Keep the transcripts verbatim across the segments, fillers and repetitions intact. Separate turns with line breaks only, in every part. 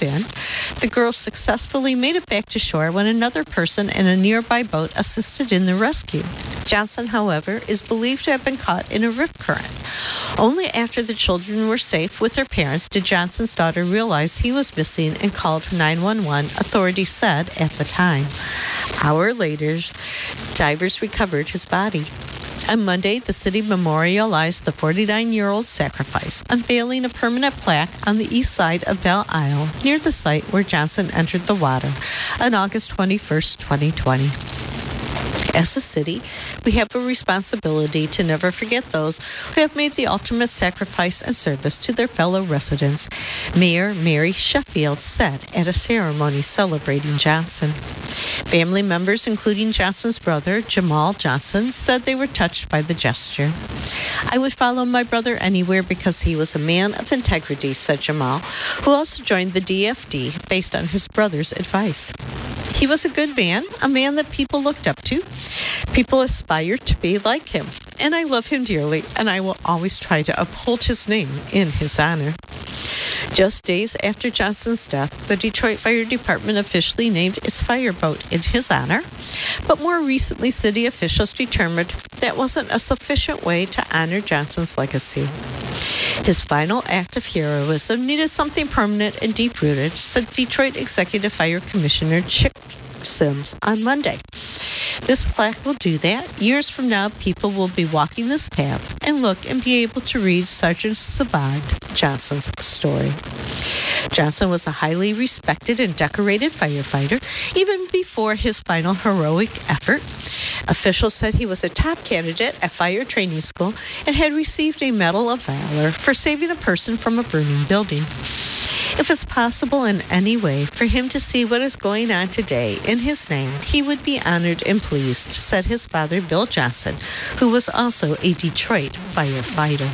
been. The girls successfully made it back to shore when another person in a nearby boat assisted in the rescue. Johnson, however, is believed to have been caught in a rip current. Only after the children were safe with their parents did Johnson's daughter realize he was missing and called nine one one, authorities said at the time. Hours later, divers recovered his body. On Monday, the city memorialized the forty-nine-year-old sacrifice, unveiling a permanent plaque on the east side of Belle Isle, near the site where Johnson entered the water on August twenty-first, twenty twenty. As a city, we have a responsibility to never forget those who have made the ultimate sacrifice and service to their fellow residents, Mayor Mary Sheffield said at a ceremony celebrating Johnson. Family members, including Johnson's brother, Jamal Johnson, said they were touched by the gesture. I would follow my brother anywhere because he was a man of integrity, said Jamal, who also joined the D F D based on his brother's advice. He was a good man, a man that people looked up to. People aspired to be like him, and I love him dearly, and I will always try to uphold his name in his honor. Just days after Johnson's death, the Detroit Fire Department officially named its fireboat in his honor, but more recently, city officials determined that wasn't a sufficient way to honor Johnson's legacy. His final act of heroism needed something permanent and deep-rooted, said Detroit Executive Fire Commissioner Chick Sims on Monday. This plaque will do that. Years from now, people will be walking this path and look and be able to read Sergeant Sabag Johnson's story. Johnson was a highly respected and decorated firefighter, even before his final heroic effort. Officials said he was a top candidate at fire training school and had received a Medal of Valor for saving a person from a burning building. If it's possible in any way for him to see what is going on today in his name, he would be honored and pleased, said his father, Bill Johnson, who was also a Detroit firefighter.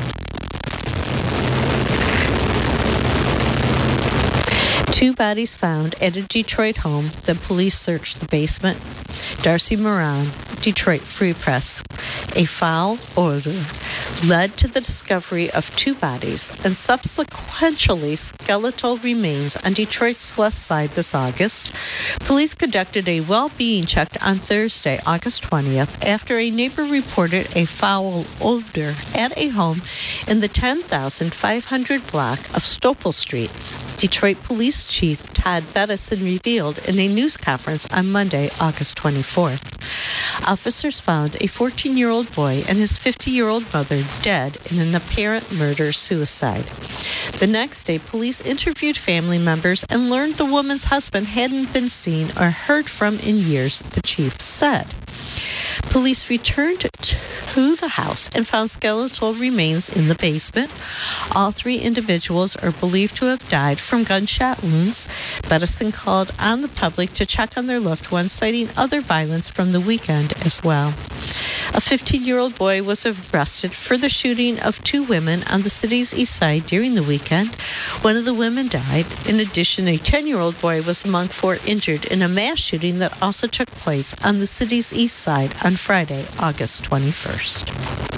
Two bodies found at a Detroit home. The police searched the basement. Darcy Moran, Detroit Free Press. A foul odor led to the discovery of two bodies and subsequently skeletal remains on Detroit's west side this August. Police conducted a well-being check on Thursday, August twentieth, after a neighbor reported a foul odor at a home in the ten thousand five hundred block of Stopel Street. Detroit Police Chief Todd Bettison revealed in a news conference on Monday, August twenty-fourth. Officers found a fourteen-year-old boy and his fifty-year-old mother dead in an apparent murder-suicide. The next day, police interviewed family members and learned the woman's husband hadn't been seen or heard from in years, the chief said. Police returned to the house and found skeletal remains in the basement. All three individuals are believed to have died from gunshot wounds. Bettison called on the public to check on their loved ones, citing other violence from the weekend as well. A fifteen-year-old boy was arrested for the shooting of two women on the city's east side during the weekend. One of the women died. In addition, a ten-year-old boy was among four injured in a mass shooting that also took place on the city's east side on Friday, August twenty-first.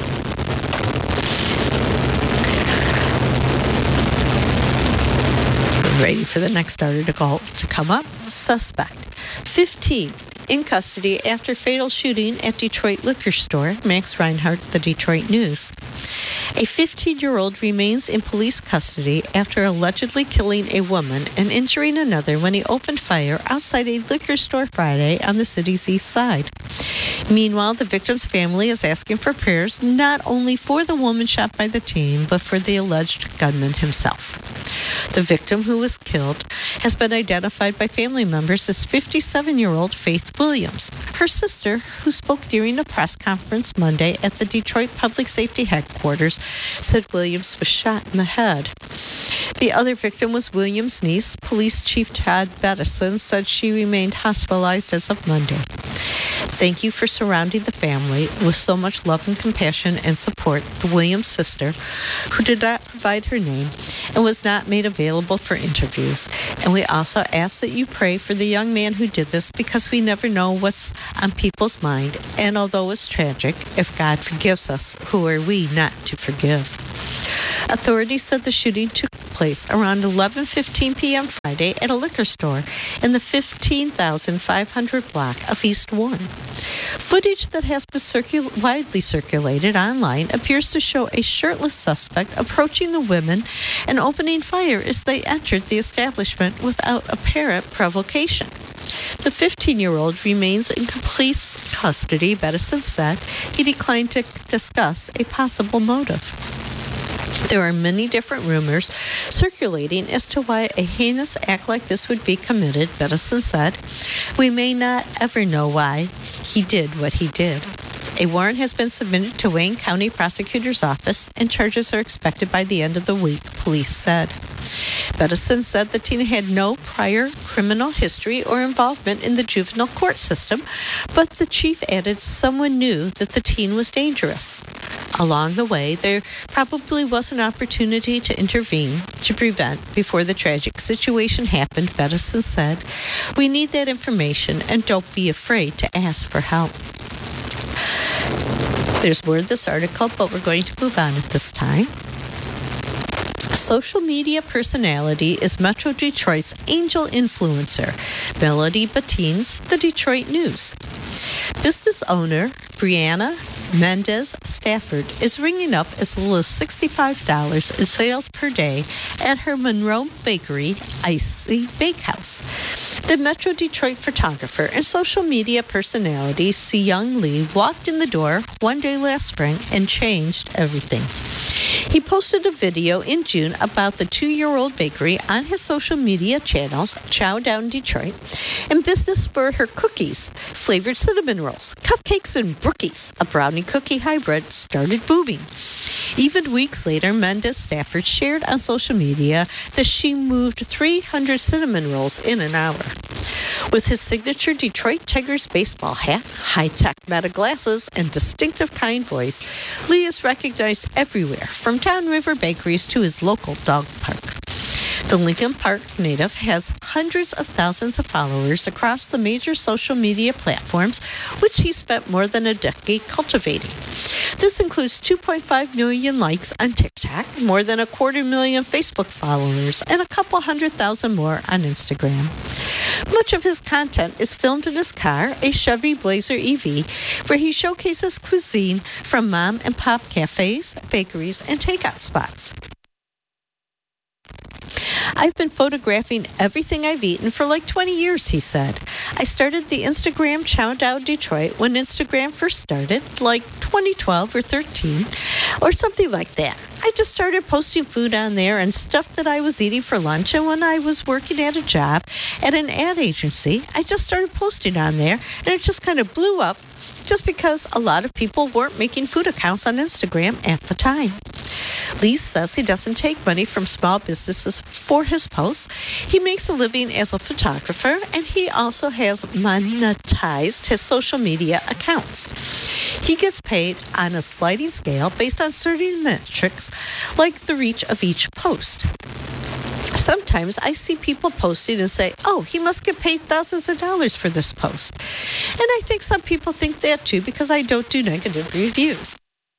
Ready for the next article to come up? Suspect fifteen in custody after fatal shooting at Detroit liquor store. Max Reinhardt, the Detroit News. A fifteen-year-old remains in police custody after allegedly killing a woman and injuring another when he opened fire outside a liquor store Friday on the city's east side. Meanwhile, the victim's family is asking for prayers not only for the woman shot by the team, but for the alleged gunman himself. The victim, who was killed, has been identified by family members as fifty-seven-year-old Faith Williams. Her sister, who spoke during a press conference Monday at the Detroit Public Safety Headquarters, said Williams was shot in the head. The other victim was Williams' niece. Police Chief Todd Bettison said she remained hospitalized as of Monday. Thank you for surrounding the family with so much love and compassion and support, the Williams sister, who did not provide her name and was not made available for interviews. And we also ask that you pray for the young man who did this, because we never know what's on people's mind. And although it's tragic, if God forgives us, who are we not to forgive? Authorities said the shooting took place around eleven fifteen p.m. Friday at a liquor store in the fifteen thousand five hundred block of East Warren. Footage that has been circul- widely circulated online appears to show a shirtless suspect approaching the women and opening fire as they entered the establishment without apparent provocation. The fifteen-year-old remains in police custody, Bettison said. He declined to discuss a possible motive. There are many different rumors circulating as to why a heinous act like this would be committed, Bettison said. We may not ever know why he did what he did. A warrant has been submitted to Wayne County Prosecutor's Office, and charges are expected by the end of the week, police said. Bettison said the teen had no prior criminal history or involvement in the juvenile court system, but the chief added someone knew that the teen was dangerous. Along the way, there probably was an opportunity to intervene to prevent before the tragic situation happened, Bettison said. We need that information, and don't be afraid to ask for help. There's more of this article, but we're going to move on at this time. Social media personality is Metro Detroit's angel influencer, Melody Bettines, the Detroit News. Business owner Brianna Mendez Stafford is ringing up as little as sixty-five dollars in sales per day at her Monroe Bakery Icy Bakehouse. The Metro Detroit photographer and social media personality Seyoung Lee walked in the door one day last spring and changed everything. He posted a video in June about the two-year-old bakery on his social media channels, Chow Down Detroit, and business for her cookies, flavored cinnamon rolls, cupcakes, and brookies. A brownie cookie hybrid started booming. Even weeks later, Mendez Stafford shared on social media that she moved three hundred cinnamon rolls in an hour. With his signature Detroit Tigers baseball hat, high-tech Meta glasses, and distinctive kind voice, Lee is recognized everywhere, from Downriver Bakeries to his local dog park. The Lincoln Park native has hundreds of thousands of followers across the major social media platforms, which he spent more than a decade cultivating. This includes two point five million likes on TikTok, more than a quarter million Facebook followers, and a couple hundred thousand more on Instagram. Much of his content is filmed in his car, a Chevy Blazer E V, where he showcases cuisine from mom and pop cafes, bakeries, and takeout spots. I've been photographing everything I've eaten for like twenty years, he said. I started the Instagram Chow Down Detroit when Instagram first started, like twenty twelve or thirteen, or something like that. I just started posting food on there and stuff that I was eating for lunch, and when I was working at a job at an ad agency, I just started posting on there, and it just kind of blew up just because a lot of people weren't making food accounts on Instagram at the time. Lee says he doesn't take money from small businesses for his posts. He makes a living as a photographer, and he also has monetized his social media accounts. He gets paid on a sliding scale based on certain metrics, like the reach of each post. Sometimes I see people posting and say, oh, he must get paid thousands of dollars for this post. And I think some people think that too because I don't do negative reviews.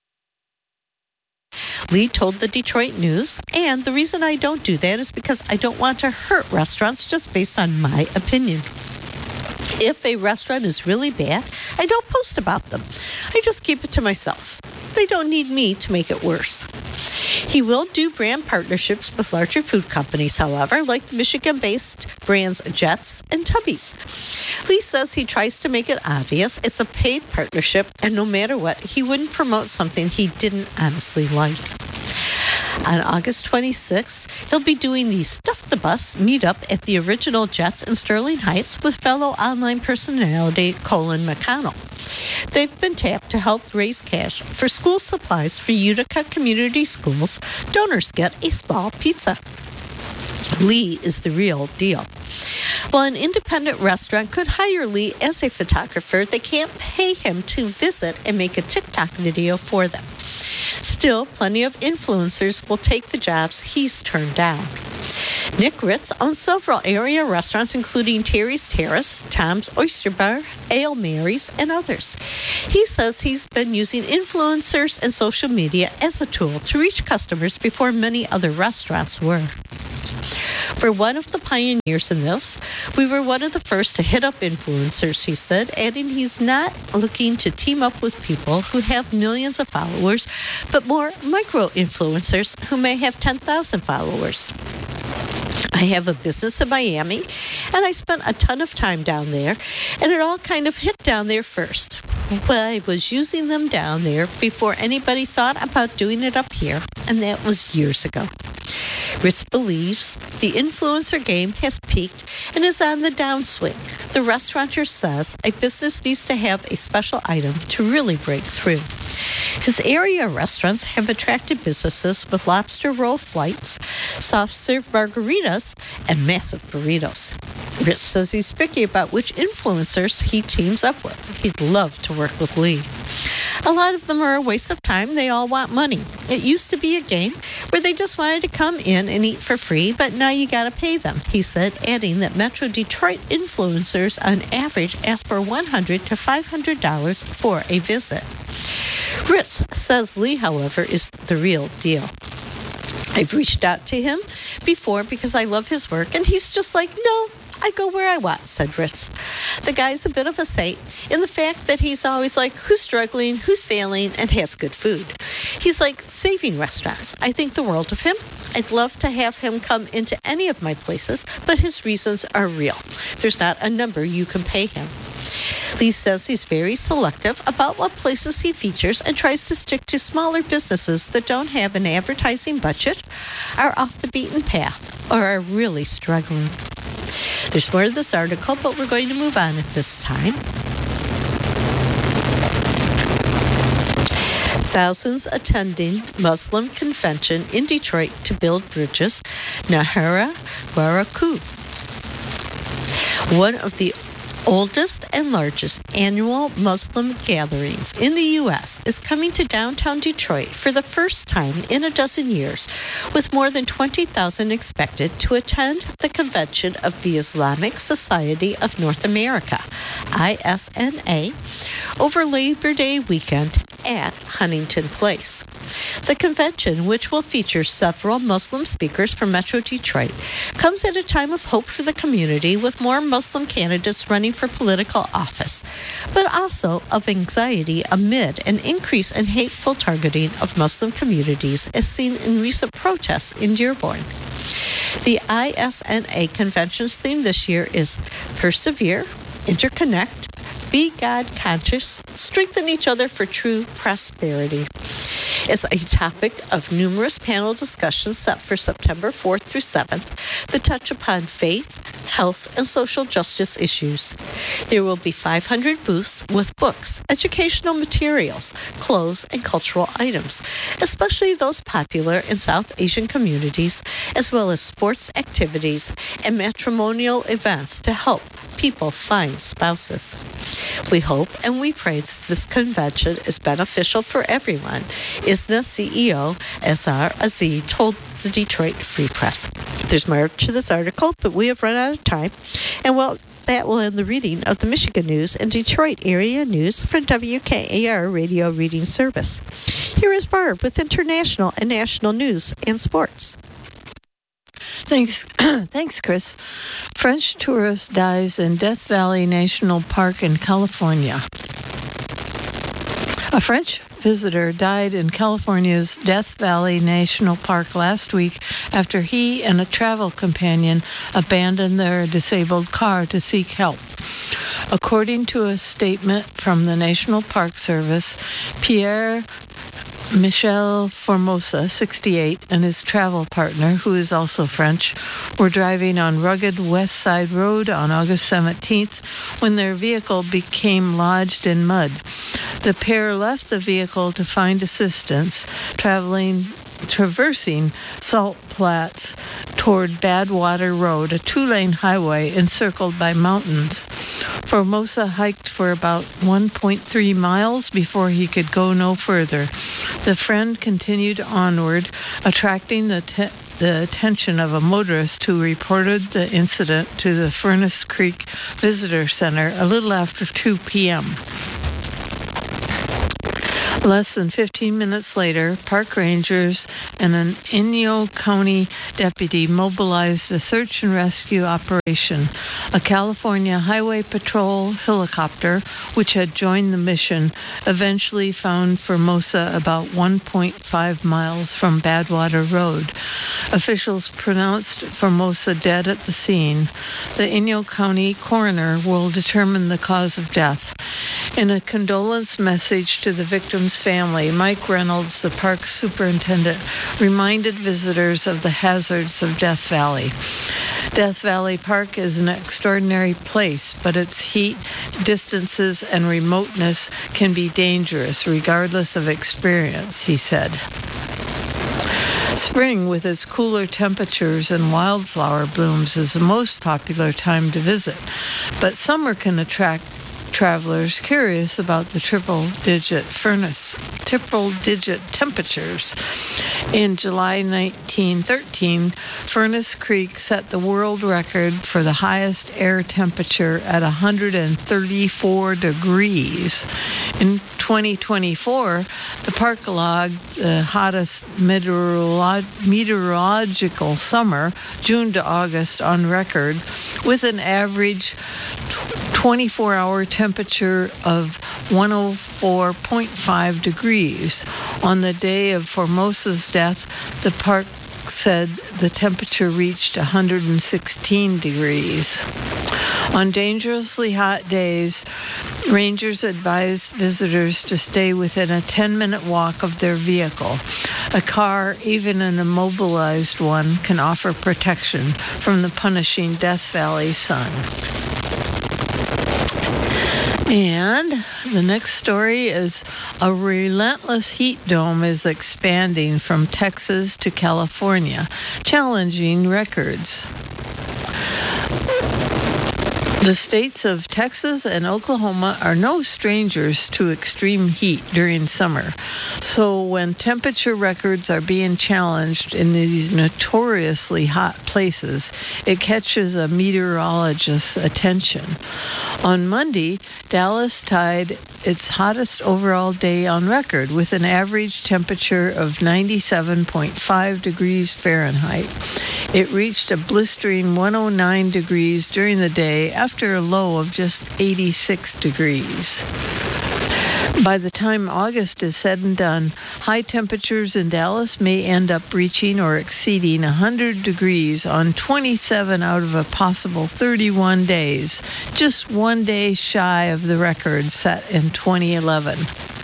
Lee told the Detroit News, and the reason I don't do that is because I don't want to hurt restaurants just based on my opinion. If a restaurant is really bad, I don't post about them. I just keep it to myself. They don't need me to make it worse. He will do brand partnerships with larger food companies, however, like the Michigan-based brands Jets and Tubby's. Lee says he tries to make it obvious it's a paid partnership, and no matter what, he wouldn't promote something he didn't honestly like. On August twenty-sixth, he'll be doing the Stuff the Bus meetup at the original Jets in Sterling Heights with fellow online personality Colin McConnell. They've been tapped to help raise cash for school supplies for Utica Community Schools. Donors get a small pizza. Lee is the real deal. While an independent restaurant could hire Lee as a photographer, they can't pay him to visit and make a TikTok video for them. Still, plenty of influencers will take the jobs he's turned down. Nick Ritz owns several area restaurants, including Terry's Terrace, Tom's Oyster Bar, Ale Mary's, and others. He says he's been using influencers and social media as a tool to reach customers before many other restaurants were. For one of the pioneers in this, we were one of the first to hit up influencers, he said, adding he's not looking to team up with people who have millions of followers, but more micro-influencers who may have ten thousand followers. I have a business in Miami, and I spent a ton of time down there, and it all kind of hit down there first. But I was using them down there before anybody thought about doing it up here, and that was years ago. Ritz believes the influencer game has peaked and is on the downswing. The restaurateur says a business needs to have a special item to really break through. His area restaurants have attracted businesses with lobster roll flights, soft-serve margaritas, and massive burritos. Ritz says he's picky about which influencers he teams up with. He'd love to work with Lee. A lot of them are a waste of time. They all want money. It used to be a game where they just wanted to come in and eat for free, but now you got to pay them, he said, adding that Metro Detroit influencers on average ask for one hundred dollars to five hundred dollars for a visit. Ritz says Lee, however, is the real deal. I've reached out to him before because I love his work, and he's just like, no, I go where I want, said Ritz. The guy's a bit of a saint in the fact that he's always like, who's struggling, who's failing, and has good food. He's like saving restaurants. I think the world of him. I'd love to have him come into any of my places, but his reasons are real. There's not a number you can pay him. Lee says he's very selective about what places he features and tries to stick to smaller businesses that don't have an advertising budget, are off the beaten path, or are really struggling. There's more to this article, but we're going to move on at this time. Thousands attending Muslim convention in Detroit to build bridges. Nahara Baraku. One of the oldest and largest annual Muslim gatherings in the U S is coming to downtown Detroit for the first time in a dozen years, with more than twenty thousand expected to attend the convention of the Islamic Society of North America, I S N A, over Labor Day weekend at Huntington Place. The convention, which will feature several Muslim speakers from Metro Detroit, comes at a time of hope for the community, with more Muslim candidates running for political office, but also of anxiety amid an increase in hateful targeting of Muslim communities as seen in recent protests in Dearborn. The I S N A convention's theme this year is Persevere, Interconnect, Be God Conscious, Strengthen Each Other for True Prosperity. As a topic of numerous panel discussions set for September fourth through seventh that touch upon faith, health, and social justice issues. There will be five hundred booths with books, educational materials, clothes, and cultural items, especially those popular in South Asian communities, as well as sports activities and matrimonial events to help people find spouses. We hope and we pray that this convention is beneficial for everyone, I S N A C E O S R Aziz told the Detroit Free Press. There's more to this article, but we have run out of time. And well, that will end the reading of the Michigan News and Detroit area news from W K A R Radio Reading Service. Here is Barb with international and national news and sports.
Thanks, thanks, Chris. French tourist dies in Death Valley National Park in California. A French visitor died in California's Death Valley National Park last week after he and a travel companion abandoned their disabled car to seek help. According to a statement from the National Park Service, Pierre Michel Formosa, sixty-eight, and his travel partner, who is also French, were driving on rugged West Side Road on August seventeenth when their vehicle became lodged in mud. The pair left the vehicle to find assistance, traveling, traversing Salt Flats toward Badwater Road, a two-lane highway encircled by mountains. Formosa hiked for about one point three miles before he could go no further. The friend continued onward, attracting the te- the attention of a motorist who reported the incident to the Furnace Creek Visitor Center a little after two p.m. Less than fifteen minutes later, park rangers and an Inyo County deputy mobilized a search and rescue operation. A California Highway Patrol helicopter, which had joined the mission, eventually found Formosa about one point five miles from Badwater Road. Officials pronounced Formosa dead at the scene. The Inyo County coroner will determine the cause of death. In a condolence message to the victim's family, Mike Reynolds, the park superintendent, reminded visitors of the hazards of Death Valley. Death Valley Park is an extraordinary place, but its heat, distances, and remoteness can be dangerous regardless of experience, he said. Spring, with its cooler temperatures and wildflower blooms, is the most popular time to visit, but summer can attract travelers curious about the triple-digit furnace, triple-digit temperatures. In July nineteen thirteen, Furnace Creek set the world record for the highest air temperature at one hundred thirty-four degrees. In twenty twenty-four, the park logged the hottest meteorolo- meteorological summer, June to August, on record, with an average twenty-four hour temperature of one hundred four point five degrees. On the day of Formosa's death, the park said the temperature reached one hundred sixteen degrees. On dangerously hot days, rangers advise visitors to stay within a ten-minute walk of their vehicle. A car, even an immobilized one, can offer protection from the punishing Death Valley sun. And the next story is a relentless heat dome is expanding from Texas to California, challenging records. The states of Texas and Oklahoma are no strangers to extreme heat during summer. So when temperature records are being challenged in these notoriously hot places, it catches a meteorologist's attention. On Monday, Dallas tied its hottest overall day on record with an average temperature of ninety-seven point five degrees Fahrenheit. It reached a blistering one hundred nine degrees during the day after a low of just eighty-six degrees. By the time August is said and done, high temperatures in Dallas may end up reaching or exceeding one hundred degrees on twenty-seven out of a possible thirty-one days, just one day shy of the record set in twenty eleven.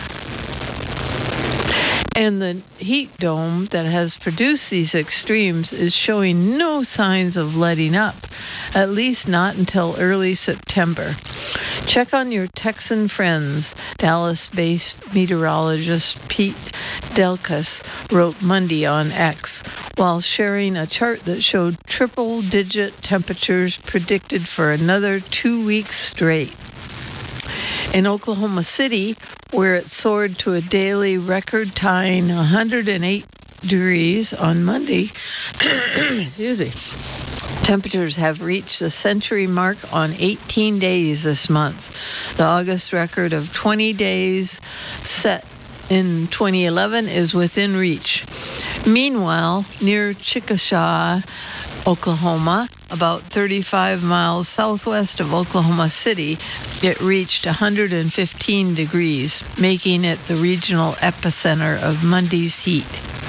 And the heat dome that has produced these extremes is showing no signs of letting up, at least not until early September. Check on your Texan friends, Dallas-based meteorologist Pete Delkus wrote Monday on X, while sharing a chart that showed triple-digit temperatures predicted for another two weeks straight. In Oklahoma City, where it soared to a daily record-tying one hundred eight degrees on Monday, excuse me, temperatures have reached the century mark on eighteen days this month. The August record of twenty days set in twenty eleven is within reach. Meanwhile, near Chickasha, Oklahoma, about thirty-five miles southwest of Oklahoma City, it reached one hundred fifteen degrees, making it the regional epicenter of Monday's heat.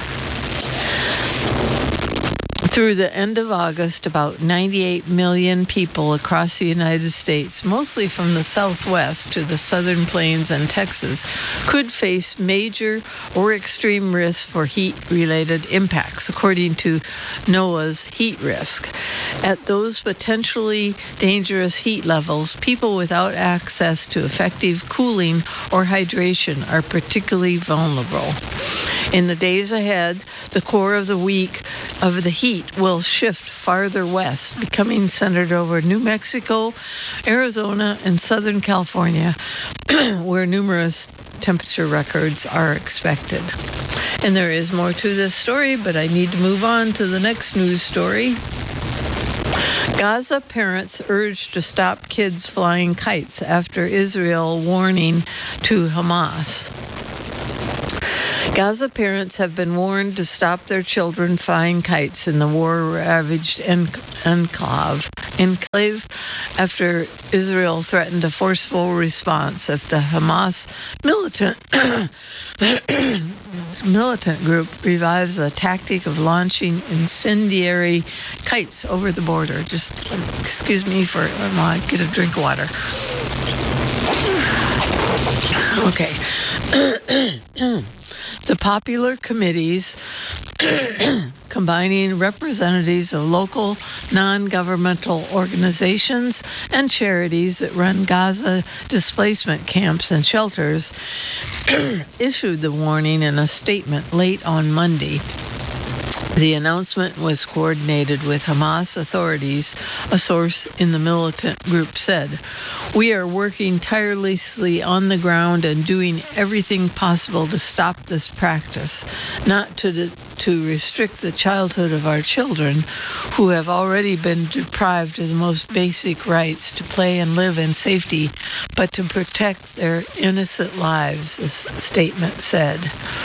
Through the end of August, about ninety-eight million people across the United States, mostly from the Southwest to the Southern Plains and Texas, could face major or extreme risks for heat-related impacts, according to NOAA's heat risk. At those potentially dangerous heat levels, people without access to effective cooling or hydration are particularly vulnerable. In the days ahead, the core of the week of the heat will shift farther west, becoming centered over New Mexico, Arizona, and Southern California, where numerous temperature records are expected. And there is more to this story, but I need to move on to the next news story. Gaza parents urged to stop kids flying kites after Israel warning to Hamas. Gaza parents have been warned to stop their children flying kites in the war-ravaged enclave, enclave after Israel threatened a forceful response if the Hamas militant militant group revives a tactic of launching incendiary kites over the border. Just excuse me for a moment, get a drink of water. Okay. The popular committees combining representatives of local non-governmental organizations and charities that run Gaza displacement camps and shelters issued the warning in a statement late on Monday. The announcement was coordinated with Hamas authorities, a source in the militant group said. We are working tirelessly on the ground and doing everything possible to stop this practice, not to to restrict the childhood of our children who have already been deprived of the most basic rights to play and live in safety, but to protect their innocent lives, the statement said.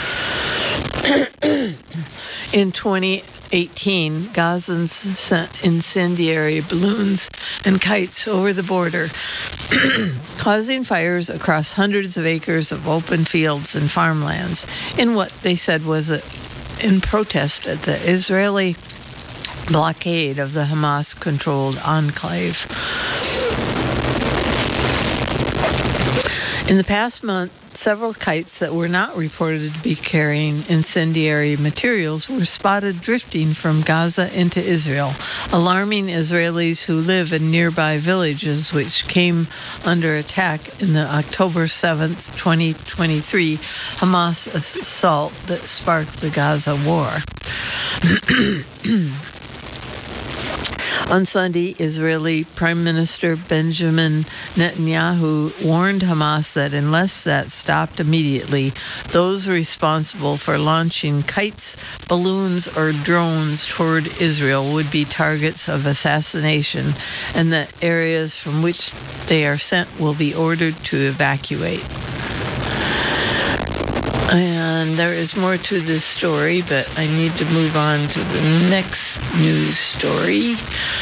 In twenty eighteen, Gazans sent incendiary balloons and kites over the border, causing fires across hundreds of acres of open fields and farmlands in what they said was a, in protest at the Israeli blockade of the Hamas-controlled enclave. In the past month, several kites that were not reported to be carrying incendiary materials were spotted drifting from Gaza into Israel, alarming Israelis who live in nearby villages which came under attack in the October seventh, twenty twenty-three Hamas assault that sparked the Gaza war. On Sunday, Israeli Prime Minister Benjamin Netanyahu warned Hamas that unless that stopped immediately, those responsible for launching kites, balloons, or drones toward Israel would be targets of assassination, and that areas from which they are sent will be ordered to evacuate. And there is more to this story, but I need to move on to the next news story.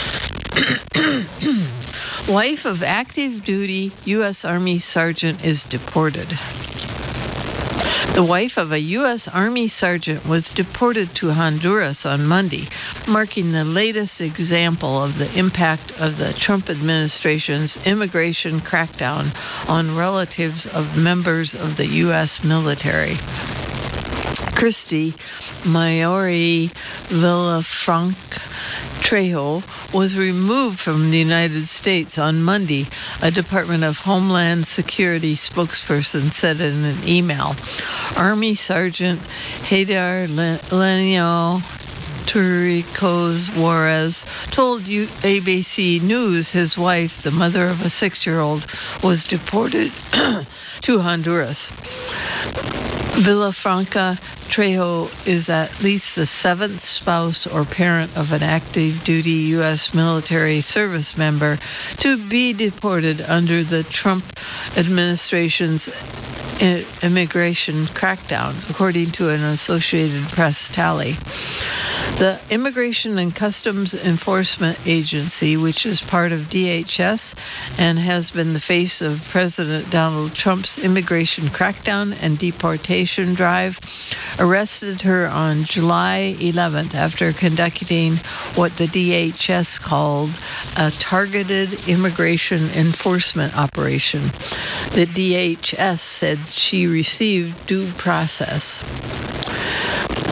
Wife of active duty U S Army sergeant is deported. The wife of a U S Army sergeant was deported to Honduras on Monday, marking the latest example of the impact of the Trump administration's immigration crackdown on relatives of members of the U S military. Christy Mayori Villafranca Trejo was removed from the United States on Monday, a Department of Homeland Security spokesperson said in an email. Army Sergeant Haydar Lenio Turicos Juarez told A B C News his wife, the mother of a six-year-old, was deported to Honduras. Villafranca Trejo is at least the seventh spouse or parent of an active duty U S military service member to be deported under the Trump administration's immigration crackdown, according to an Associated Press tally. The Immigration and Customs Enforcement Agency, which is part of D H S and has been the face of President Donald Trump's immigration crackdown and deportation drive, arrested her on July eleventh after conducting what the D H S called a targeted immigration enforcement operation. The D H S said she received due process.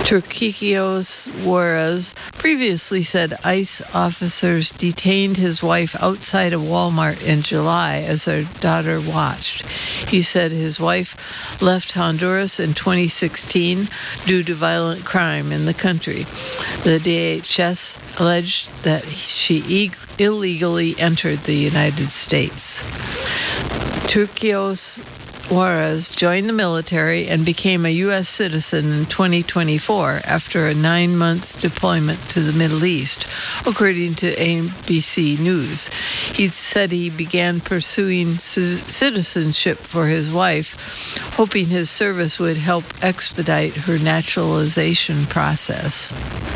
Turquillos Juarez previously said ICE officers detained his wife outside a Walmart in July as their daughter watched. He said his wife left Honduras in twenty sixteen due to violent crime in the country. The D H S alleged that she e- illegally entered the United States. Turquillos Juarez joined the military and became a U S citizen in twenty twenty-four after a nine-month deployment to the Middle East, according to A B C News. He said he began pursuing c- citizenship for his wife, hoping his service would help expedite her naturalization process.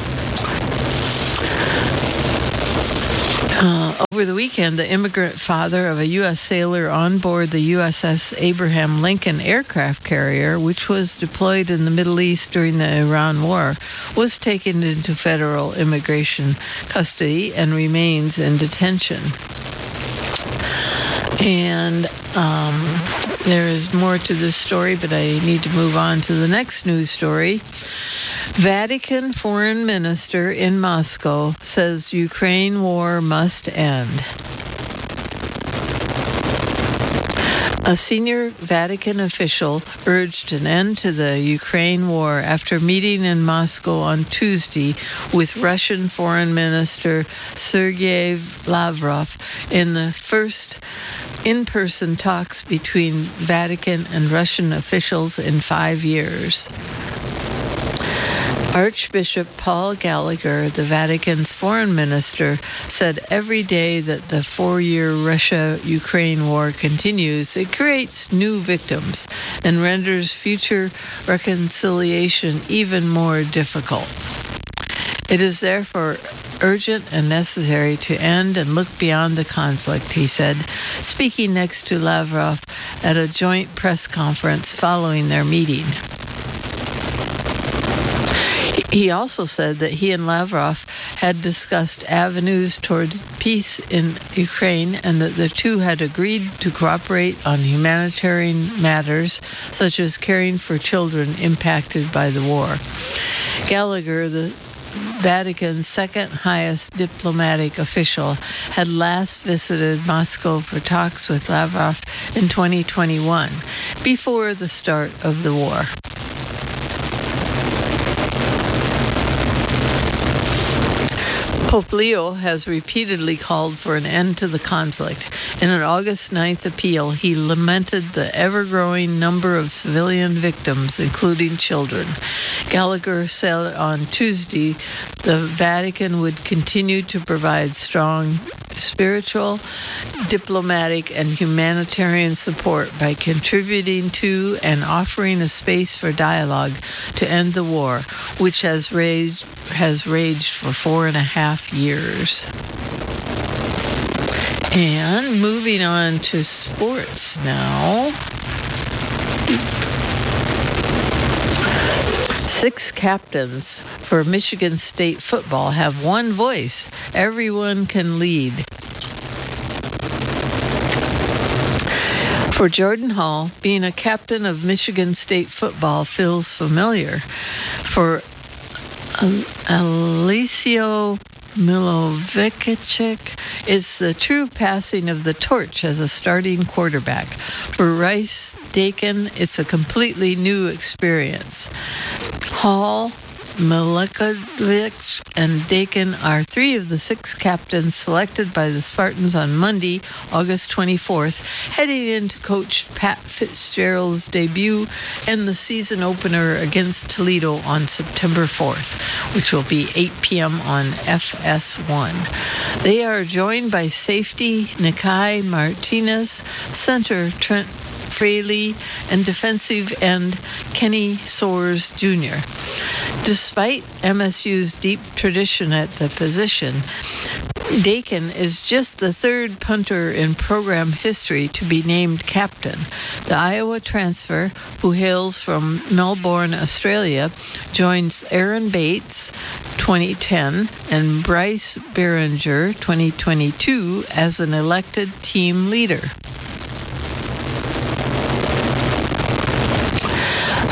Uh, over the weekend, the immigrant father of a U S sailor on board the U S S Abraham Lincoln aircraft carrier, which was deployed in the Middle East during the Iran War, was taken into federal immigration custody and remains in detention. And um, there is more to this story, but I need to move on to the next news story. Vatican foreign minister in Moscow says Ukraine war must end. A senior Vatican official urged an end to the Ukraine war after meeting in Moscow on Tuesday with Russian Foreign Minister Sergei Lavrov in the first in-person talks between Vatican and Russian officials in five years. Archbishop Paul Gallagher, the Vatican's foreign minister, said every day that the four-year Russia-Ukraine war continues, it creates new victims and renders future reconciliation even more difficult. It is therefore urgent and necessary to end and look beyond the conflict, he said, speaking next to Lavrov at a joint press conference following their meeting. He also said that he and Lavrov had discussed avenues toward peace in Ukraine and that the two had agreed to cooperate on humanitarian matters such as caring for children impacted by the war. Gallagher, the Vatican's second highest diplomatic official, had last visited Moscow for talks with Lavrov in twenty twenty-one, before the start of the war. Pope Leo has repeatedly called for an end to the conflict. In an August ninth appeal, he lamented the ever-growing number of civilian victims, including children. Gallagher said on Tuesday the Vatican would continue to provide strong spiritual, diplomatic, and humanitarian support by contributing to and offering a space for dialogue to end the war, which has raged, has raged for four and a half years. And moving on to sports now. Six captains for Michigan State football have one voice. Everyone can lead. For Jordan Hall, being a captain of Michigan State football feels familiar. For Alessio Milovic, it's the true passing of the torch as a starting quarterback. For Rice Dakin, it's a completely new experience. Hall, Milovic, and Dakin are three of the six captains selected by the Spartans on Monday, August twenty-fourth, heading into Coach Pat Fitzgerald's debut and the season opener against Toledo on September fourth, which will be eight p.m. on F S one. They are joined by safety Nikai Martinez, center Trent Fraley, and defensive end Kenny Soares Junior Despite M S U's deep tradition at the position, Dakin is just the third punter in program history to be named captain. The Iowa transfer, who hails from Melbourne, Australia, joins Aaron Bates, twenty ten, and Bryce Behringer, twenty twenty-two, as an elected team leader.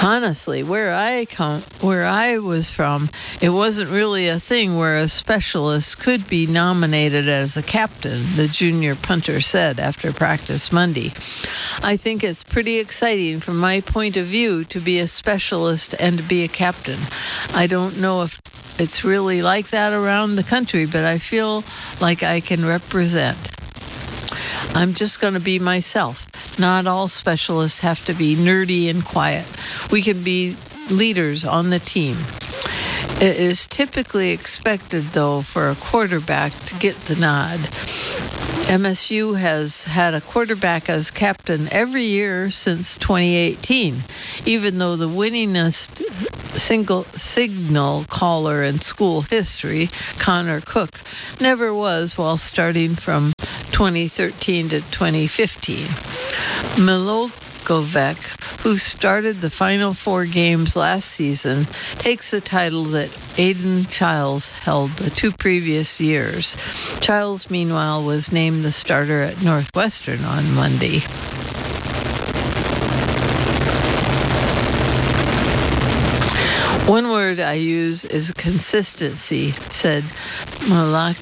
Honestly, where I come, where I was from, it wasn't really a thing where a specialist could be nominated as a captain, the junior punter said after practice Monday. I think it's pretty exciting from my point of view to be a specialist and to be a captain. I don't know if it's really like that around the country, but I feel like I can represent. I'm just going to be myself. Not all specialists have to be nerdy and quiet. We can be leaders on the team. It is typically expected, though, for a quarterback to get the nod. M S U has had a quarterback as captain every year since twenty eighteen, even though the winningest single signal caller in school history, Connor Cook, never was while starting from twenty thirteen to twenty fifteen. Milokovic, who started the final four games last season, takes the title that Aiden Childs held the two previous years. Childs, meanwhile, was named the starter at Northwestern on Monday. One word I use is consistency, said Milokovic,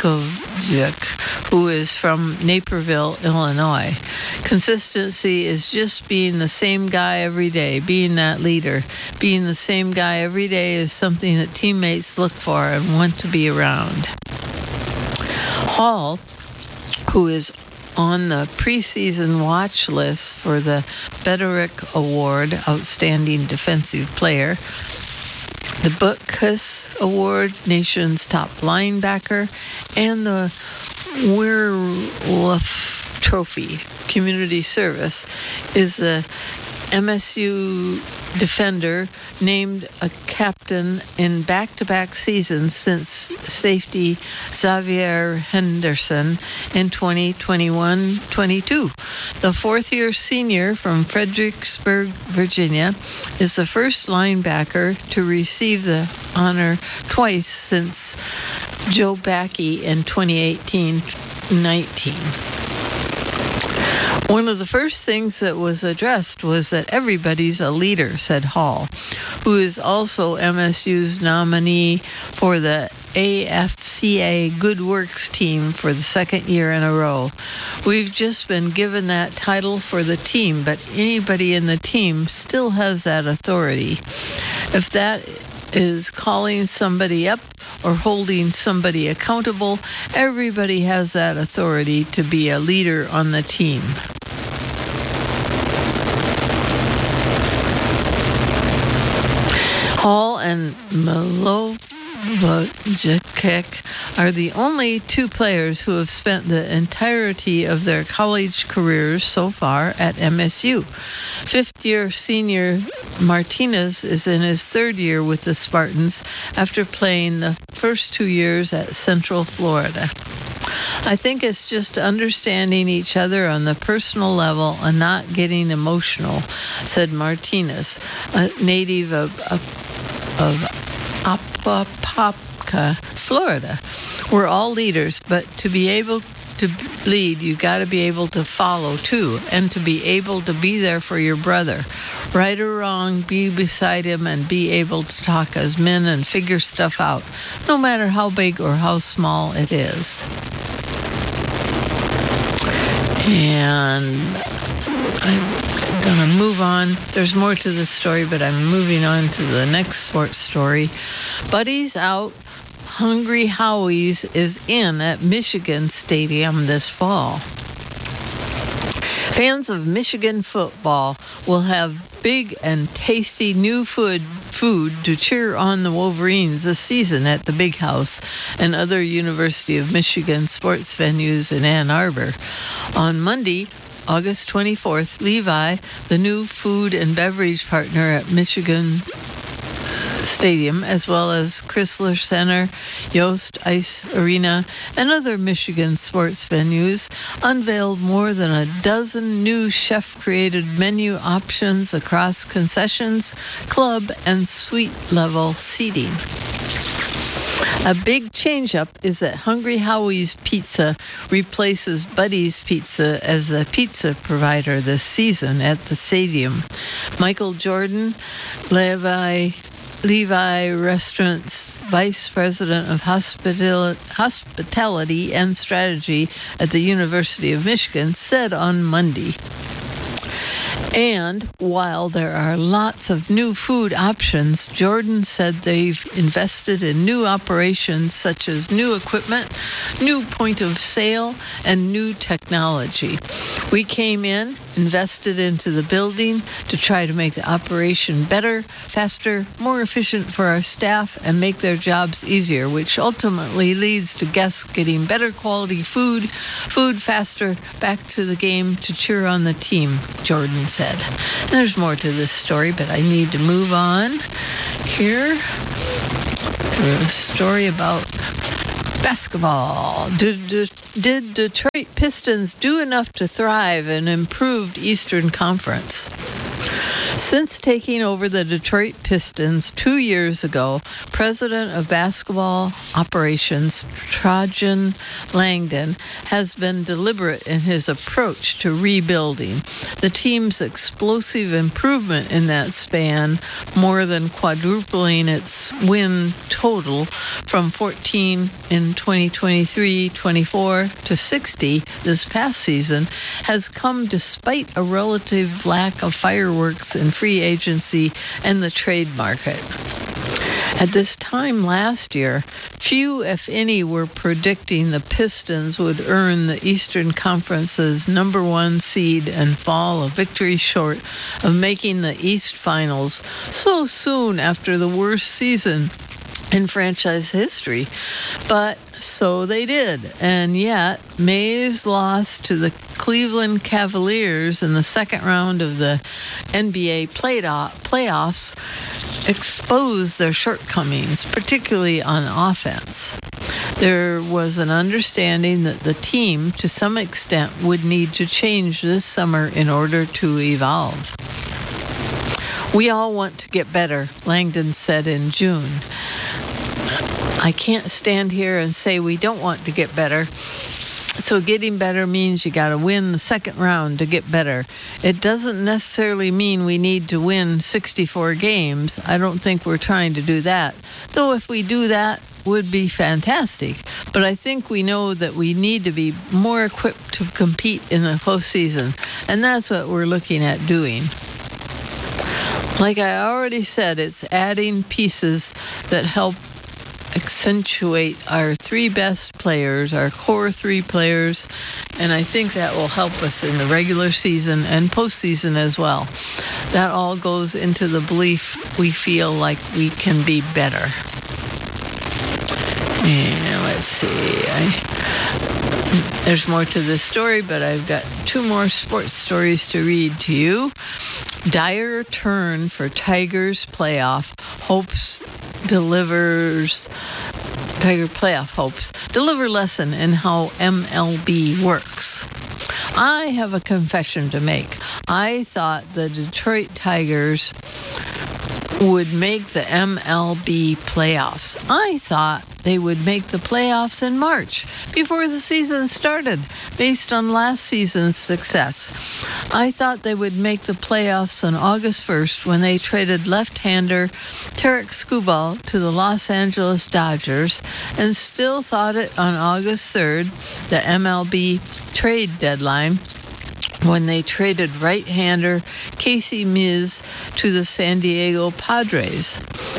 who is from Naperville, Illinois. Consistency is just being the same guy every day, being that leader. Being the same guy every day is something that teammates look for and want to be around. Hall, who is on the preseason watch list for the Bederick Award, Outstanding Defensive Player, the Butkus Award, Nation's Top Linebacker, and the Werewolf Trophy, Community Service, is the M S U defender named a captain in back-to-back seasons since safety Xavier Henderson in twenty twenty-one twenty-two. The fourth-year senior from Fredericksburg, Virginia, is the first linebacker to receive the honor twice since Joe Backey in twenty eighteen nineteen. One of the first things that was addressed was that everybody's a leader, said Hall, who is also M S U's nominee for the A F C A Good Works team for the second year in a row. We've just been given that title for the team, but anybody in the team still has that authority. If that is calling somebody up or holding somebody accountable, everybody has that authority to be a leader on the team. Hall and Milokovic are the only two players who have spent the entirety of their college careers so far at M S U. Fifth-year senior Martinez is in his third year with the Spartans after playing the first two years at Central Florida. I think it's just understanding each other on the personal level and not getting emotional, said Martinez, a native of, of, of Apopka, Florida. We're all leaders, but to be able to lead, you got to be able to follow too, and to be able to be there for your brother. Right or wrong, be beside him and be able to talk as men and figure stuff out, no matter how big or how small it is. And I'm going to move on. There's more to this story, but I'm moving on to the next sports story. Buddies out. Hungry Howie's is in at Michigan Stadium this fall. Fans of Michigan football will have big and tasty new food food to cheer on the Wolverines this season at the Big House and other University of Michigan sports venues in Ann Arbor. On Monday, August twenty-fourth, Levi, the new food and beverage partner at Michigan Stadium, as well as Chrysler Center, Yost Ice Arena, and other Michigan sports venues, unveiled more than a dozen new chef-created menu options across concessions, club, and suite-level seating. A big change-up is that Hungry Howie's Pizza replaces Buddy's Pizza as a pizza provider this season at the stadium. Michael Jordan, Levi, Levi Restaurant's Vice President of Hospital- Hospitality and Strategy at the University of Michigan, said on Monday. And while there are lots of new food options, Jordan said they've invested in new operations such as new equipment, new point of sale, and new technology. We came in, invested into the building to try to make the operation better, faster, more efficient for our staff, and make their jobs easier, which ultimately leads to guests getting better quality food, food faster, back to the game to cheer on the team, Jordan said. There's more to this story, but I need to move on here to a story about basketball. Did, did, did Detroit Pistons do enough to thrive in improved Eastern Conference? Since taking over the Detroit Pistons two years ago, President of Basketball Operations Trajan Langdon has been deliberate in his approach to rebuilding. The team's explosive improvement in that span, more than quadrupling its win total from fourteen in twenty twenty-three twenty-four to sixty this past season, has come despite a relative lack of fireworks in free agency and the trade market. At this time last year, few, if any, were predicting the Pistons would earn the Eastern Conference's number one seed and fall a victory short of making the East Finals so soon after the worst season in franchise history. But so they did. And yet, Mays lost to the Cleveland Cavaliers in the second round of the N B A playoffs exposed their shortcomings, particularly on offense. There was an understanding that the team, to some extent, would need to change this summer in order to evolve. We all want to get better, Langdon said in June. I can't stand here and say we don't want to get better. So getting better means you got to win the second round to get better. It doesn't necessarily mean we need to win sixty-four games. I don't think we're trying to do that. Though if we do that, would be fantastic. But I think we know that we need to be more equipped to compete in the postseason. And that's what we're looking at doing. Like I already said, it's adding pieces that help accentuate our three best players, our core three players, and I think that will help us in the regular season and postseason as well. That all goes into the belief we feel like we can be better. And let's see. I, there's more to this story, but I've got two more sports stories to read to you. Dire turn for Tigers playoff hopes delivers Tiger playoff hopes deliver lesson in how M L B works. I have a confession to make. I thought the Detroit Tigers would make the M L B playoffs. I thought they would make the playoffs in March, before the season started, based on last season's success. I thought they would make the playoffs on August first when they traded left-hander Tarek Skubal to the Los Angeles Dodgers, and still thought it on August third, the M L B trade deadline, when they traded right-hander Casey Mize to the San Diego Padres.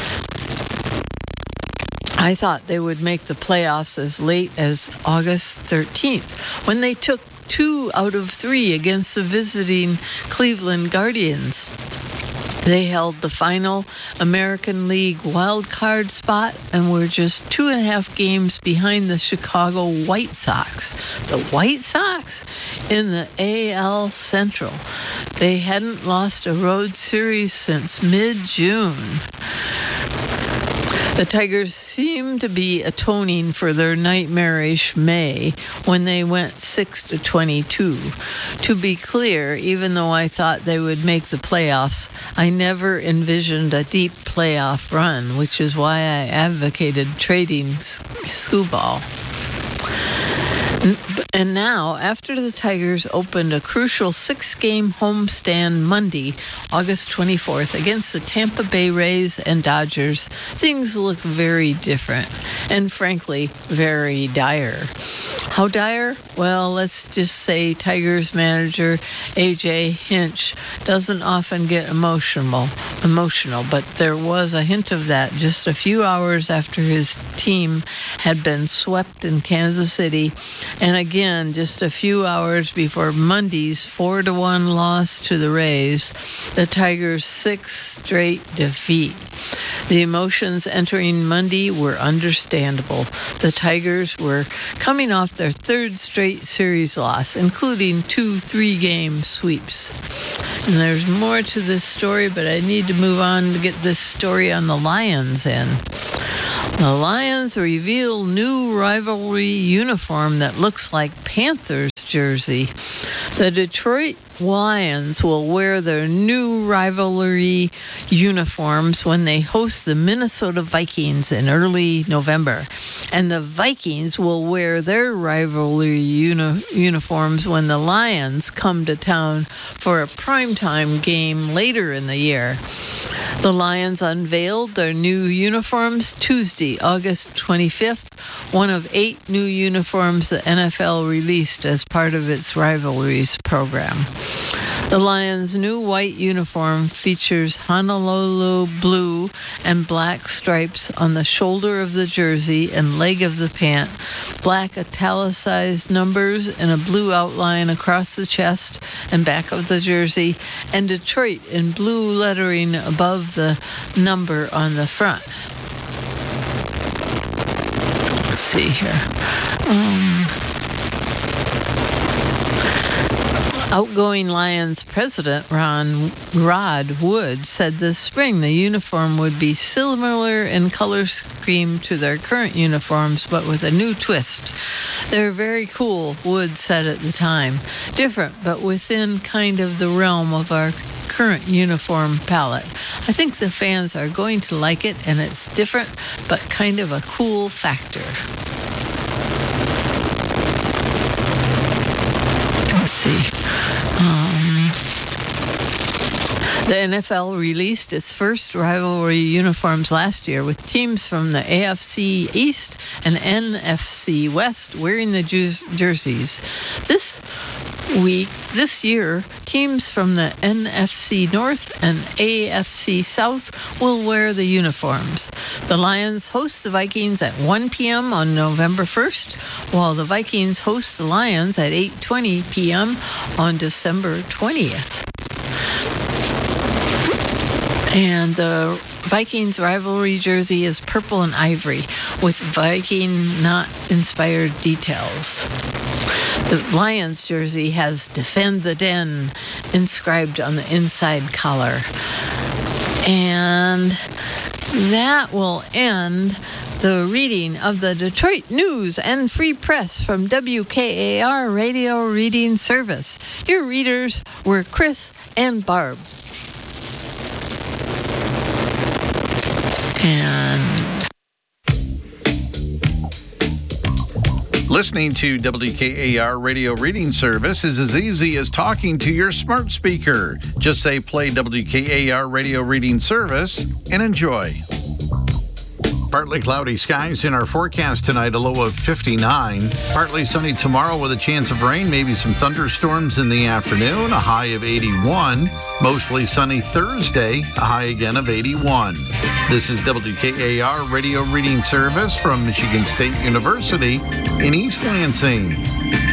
I thought they would make the playoffs as late as August thirteenth, when they took two out of three against the visiting Cleveland Guardians. They held the final American League wild card spot and were just two and a half games behind the Chicago White Sox. The White Sox in the A L Central. They hadn't lost a road series since mid-June. The Tigers seem to be atoning for their nightmarish May when they went six to twenty-two. To be clear, even though I thought they would make the playoffs, I never envisioned a deep playoff run, which is why I advocated trading Skubal. And now, after the Tigers opened a crucial six-game homestand Monday, August twenty-fourth, against the Tampa Bay Rays and Dodgers, things look very different and, frankly, very dire. How dire? Well, let's just say Tigers manager A J Hinch doesn't often get emotional, emotional, but there was a hint of that just a few hours after his team had been swept in Kansas City, and again just a few hours before Monday's four to one loss to the Rays, the Tigers' sixth straight defeat. The emotions entering Monday were understandable. The Tigers were coming off their third straight series loss, including two three-game sweeps. And there's more to this story, but I need to move on to get this story on the Lions in. The Lions reveal new rivalry uniform that looks like Panthers jersey. The Detroit Lions will wear their new rivalry uniforms when they host the Minnesota Vikings in early November. And the Vikings will wear their rivalry uni- uniforms when the Lions come to town for a primetime game later in the year. The Lions unveiled their new uniforms Tuesday, August twenty-fifth, one of eight new uniforms the N F L released as part of its rivalries program. The Lions' new white uniform features Honolulu blue and black stripes on the shoulder of the jersey and leg of the pant, black italicized numbers and a blue outline across the chest and back of the jersey, and Detroit in blue lettering above the number on the front. Let's see here. Um... Outgoing Lions president Ron Rod Wood said this spring the uniform would be similar in color scheme to their current uniforms, but with a new twist. They're very cool, Wood said at the time. Different, but within kind of the realm of our current uniform palette. I think the fans are going to like it, and it's different, but kind of a cool factor. Let's see. Um, the N F L released its first rivalry uniforms last year with teams from the A F C East and N F C West wearing the jerseys. This week, this year, teams from the N F C North and A F C South will wear the uniforms. The Lions host the Vikings at one p.m. on November first, while the Vikings host the Lions at eight twenty p.m. on December twentieth. And the Vikings rivalry jersey is purple and ivory with Viking knot-inspired details. The Lions jersey has Defend the Den inscribed on the inside collar. And that will end the reading of the Detroit News and Free Press from W K A R Radio Reading Service. Your readers were Chris and Barb. And
listening to W K A R Radio Reading Service is as easy as talking to your smart speaker. Just say play W K A R Radio Reading Service and enjoy. Partly cloudy skies in our forecast tonight, a low of fifty-nine. Partly sunny tomorrow with a chance of rain, maybe some thunderstorms in the afternoon, a high of eighty-one. Mostly sunny Thursday, a high again of eighty-one. This is W K A R Radio Reading Service from Michigan State University in East Lansing.